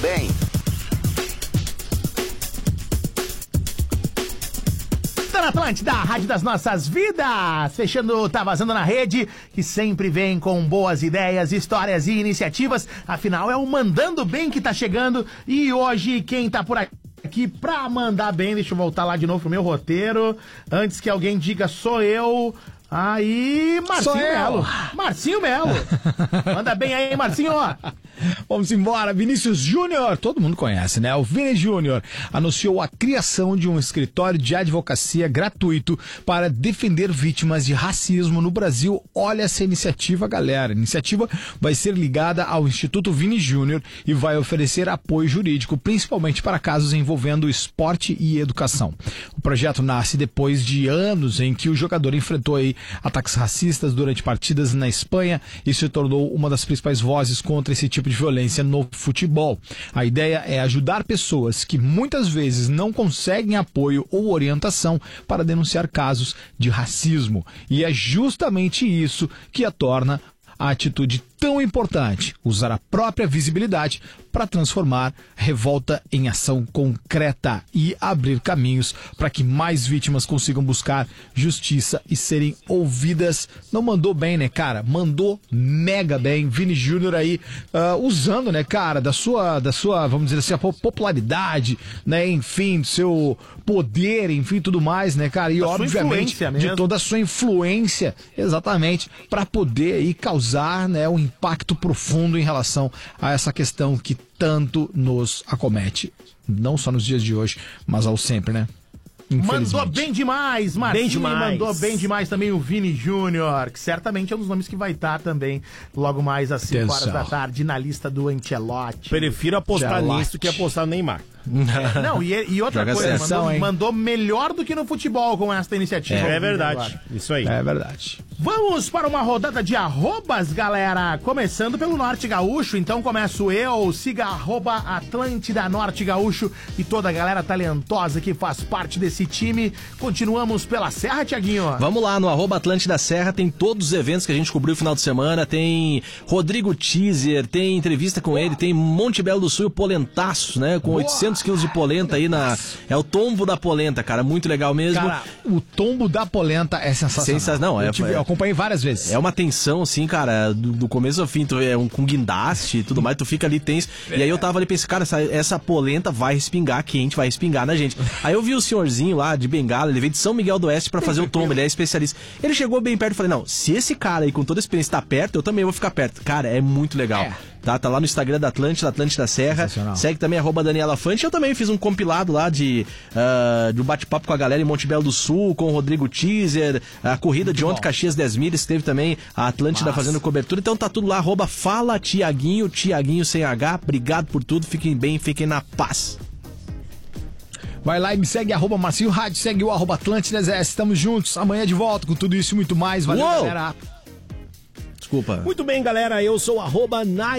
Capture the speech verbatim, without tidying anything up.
Bem. Na Atlântida, a rádio das nossas vidas, fechando Tá Vazando na Rede, que sempre vem com boas ideias, histórias e iniciativas, afinal é o Mandando Bem que tá chegando, e hoje quem tá por aqui pra mandar bem, deixa eu voltar lá de novo pro meu roteiro, antes que alguém diga sou eu... Aí, Marcinho Melo. Marcinho Melo. Manda bem aí, Marcinho. Vamos embora. Vinícius Júnior, todo mundo conhece, né? O Vini Júnior anunciou a criação de um escritório de advocacia gratuito para defender vítimas de racismo no Brasil. Olha essa iniciativa, galera. A iniciativa vai ser ligada ao Instituto Vini Júnior e vai oferecer apoio jurídico, principalmente para casos envolvendo esporte e educação. O projeto nasce depois de anos em que o jogador enfrentou aí ataques racistas durante partidas na Espanha e se tornou uma das principais vozes contra esse tipo de violência no futebol. A ideia é ajudar pessoas que muitas vezes não conseguem apoio ou orientação para denunciar casos de racismo. E é justamente isso que a torna a atitude tão importante, usar a própria visibilidade para transformar revolta em ação concreta e abrir caminhos para que mais vítimas consigam buscar justiça e serem ouvidas. Não mandou bem, né, cara? Mandou mega bem. Vini Júnior aí uh, usando, né, cara, da sua, da sua, vamos dizer assim, a popularidade, né, enfim, do seu poder, enfim, tudo mais, né, cara? E da obviamente de toda a sua influência, exatamente, para poder aí causar, né, um impacto profundo em relação a essa questão que tanto nos acomete, não só nos dias de hoje, mas ao sempre, né? Mandou bem demais, Marcinho. Bem demais. Mandou bem demais também o Vini Júnior, que certamente é um dos nomes que vai estar também logo mais às cinco horas da tarde na lista do Ancelotti. Prefiro apostar Ancelotti. nisso que apostar no Neymar. É, não, e, e outra Joga coisa, seleção, mandou, hein? mandou melhor do que no futebol com essa iniciativa. É, é verdade, isso aí. É verdade. Vamos para uma rodada de arrobas, galera. Começando pelo Norte Gaúcho, então começo eu, siga arroba Atlântida Norte Gaúcho e toda a galera talentosa que faz parte desse time. Continuamos pela Serra, Tiaguinho. Vamos lá, no arroba Atlântida Serra tem todos os eventos que a gente cobriu no final de semana, tem Rodrigo Teaser, tem entrevista com ele, tem Monte Belo do Sul e o Polentaço, né, com oitocentos quilos de polenta aí na... É o tombo da polenta, cara, muito legal mesmo. Cara, o tombo da polenta é sensacional. Sensa... Não, eu, é, tive, é... eu acompanhei várias vezes. É uma tensão, assim, cara, do, do começo ao fim, tu é um com guindaste e tudo mais, tu fica ali tenso. É. E aí eu tava ali pensando, cara, essa, essa polenta vai respingar quente, vai respingar na gente. Aí eu vi o senhorzinho lá de Bengala, ele veio de São Miguel do Oeste pra fazer o tombo, ele é especialista. Ele chegou bem perto e falei, não, se esse cara aí com toda a experiência tá perto, eu também vou ficar perto. Cara, é muito legal. É. Tá, tá lá no Instagram da Atlântida, Atlântida Serra. Segue também arroba Daniela Fante. Eu também fiz um compilado lá de, uh, de um bate-papo com a galera em Monte Belo do Sul, com o Rodrigo Teaser, a corrida muito de ontem, bom. Caxias dez milhas, teve também a Atlântida Mas... fazendo cobertura. Então tá tudo lá, arroba Fala Tiaguinho, Tiaguinho sem H. Obrigado por tudo, fiquem bem, fiquem na paz. Vai lá e me segue, arroba Marcinho Rádio, segue o arroba Atlântida. Estamos juntos, amanhã de volta com tudo isso e muito mais. Valeu, Uou! galera. Desculpa. Muito bem, galera, eu sou arroba